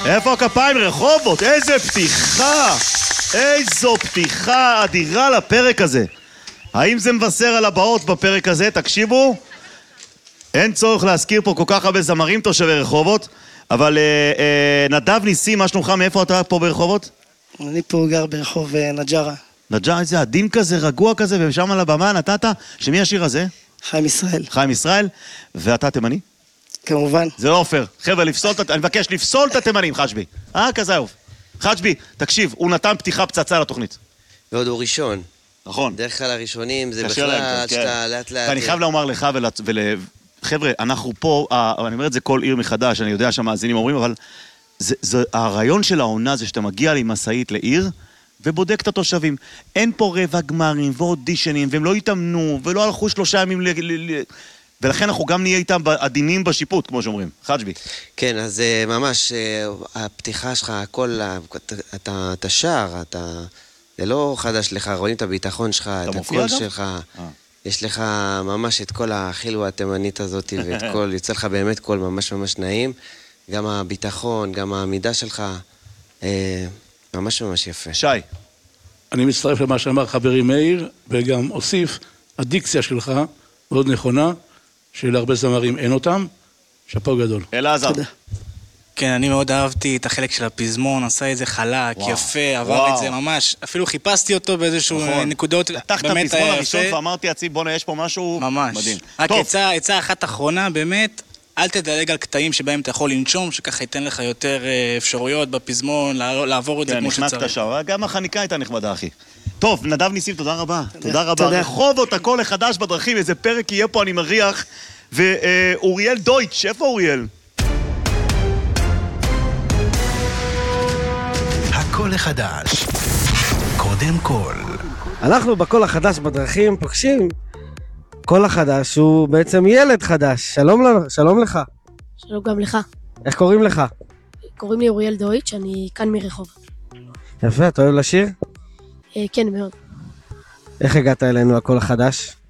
איפה הכפיים? רחובות, איזה פתיחה! איזו פתיחה אדירה לפרק הזה. האם זה מבשר על הבאות בפרק הזה? תקשיבו, אין צורך להזכיר פה כל כך הרבה זמרים תושבי רחובות, אבל נדב ניסים, מה שלומך? מאיפה אתה פה ברחובות? אני פה גר ברחוב נג'רה. נג'רה, איזה עדין כזה, רגוע כזה, ושם על הבמה נתת, שמי השיר הזה? חיים ישראל. חיים ישראל, ואתה תימני? כמובן. זה לא אופר. חבר'ה, אני מבקש לפסול את התימנים, חג'בי. כזה אהוב. חג'בי, תקשיב, הוא נתן פתיחה פצצה לתוכנית. ועוד הוא ראשון. נכון. דרך כלל הראשונים זה קשה להם, בכלל כן. שאתה לאט לאט... ואני חייב לומר לך חבר'ה, אנחנו פה, אני אומר את זה כל עיר מחדש, אני יודע שהמאזינים אומרים, אבל הרעיון של העונה זה שאתה מגיע עם מסעית לעיר, ובודק את התושבים. אין פה רבע גמרים ואודישנים, והם לא התאמנו, ולא הלכו 3 ימים ולכן אנחנו גם נהיה איתם עדינים בשיפוט, כמו שאומרים. חג'בי. כן, אז ממש, הפתיחה שלך, הכל, אתה שר, זה לא חדש לך, רואים את הביטחון שלך, את הקול שלך. יש לך ממש את כל החילו התימנית הזאת, ואת כל, יוצא לך באמת קול ממש ממש נעים. גם הביטחון, גם העמידה שלך, ממש ממש יפה. שי. אני מצטרף למה שאמר חברי מאיר, וגם אוסיף, הדיקציה שלך מאוד נכונה, שלהרבה זמרים אין אותם, שפו גדול. אלעזר. כן, אני מאוד אהבתי את החלק של הפזמון, עשה את זה חלק, יפה, עבר את זה ממש, אפילו חיפשתי אותו באיזשהו נקודות, פתחת הפזמון הראשון ואמרתי עצמי, בוא יש פה משהו מדהים. רק עצה אחת אחרונה, באמת, אל תדלג על קטעים שבהם אתה יכול לנשום, שככה ייתן לך יותר אפשרויות בפזמון, לעבור את זה כמו שצריך. גם החניקה הייתה נחמדה, אחי. טוב, נדב ניסים, תודה רבה. תודה רבה. רחובות, הכל החדש בדרכים, איזה פרק יהיה פה, אני מריח. ואוריאל דויטש, איפה אוריאל? הכל החדש. קודם כל. אנחנו בכל החדש בדרכים פוגשים. כל החדש הוא בעצם ילד חדש. שלום לך. שלום גם לך. איך קוראים לך? קוראים לי אוריאל דויטש, אני כאן מרחוב. יפה, אתה אוהב לשיר? כן, מאוד. איך הגעת אלינו הכל החדש?